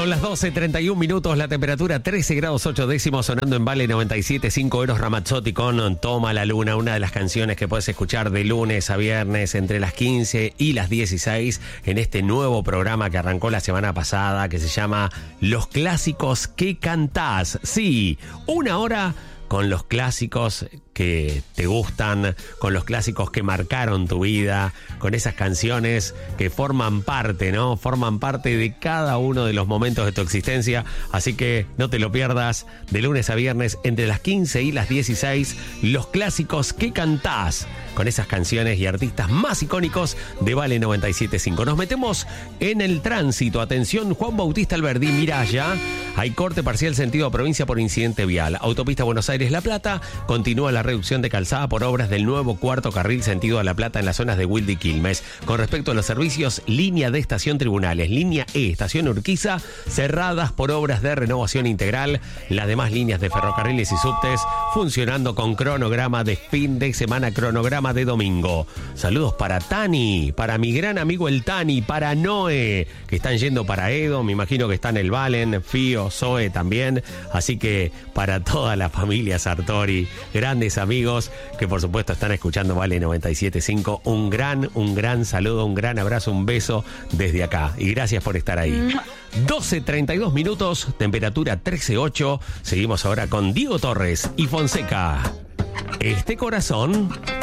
Son las 12:31 minutos, la temperatura 13 grados 8 décimos, sonando en Vale 97.5 Eros Ramazzotti con Toma la Luna, una de las canciones que puedes escuchar de lunes a viernes entre las 15 y las 16 en este nuevo programa que arrancó la semana pasada, que se llama Los Clásicos que Cantás. Sí, una hora con los clásicos que te gustan, con los clásicos que marcaron tu vida, con esas canciones que forman parte, ¿no? Forman parte de cada uno de los momentos de tu existencia. Así que no te lo pierdas, de lunes a viernes, entre las 15 y las 16, los clásicos que cantás, con esas canciones y artistas más icónicos de Vale 97.5. Nos metemos en el tránsito. Atención, Juan Bautista Alberdi, Miraya. Hay corte parcial sentido a provincia por incidente vial. Autopista Buenos Aires-La Plata. Continúa la reducción de calzada por obras del nuevo cuarto carril sentido a La Plata en las zonas de Wilde y Quilmes. Con respecto a los servicios, línea de estación Tribunales, línea E, estación Urquiza, cerradas por obras de renovación integral. Las demás líneas de ferrocarriles y subtes funcionando con cronograma de fin de semana, cronograma de domingo. Saludos para Tani, para mi gran amigo el Tani, para Noé, que están yendo para Edo, me imagino que están el Valen, Fío, Zoe también. Así que para toda la familia Sartori, grandes amigos que por supuesto están escuchando Vale 97.5, un gran saludo, un gran abrazo, un beso desde acá y gracias por estar ahí. 12:32 minutos, temperatura 13.8. Seguimos ahora con Diego Torres y Fonseca. Este corazón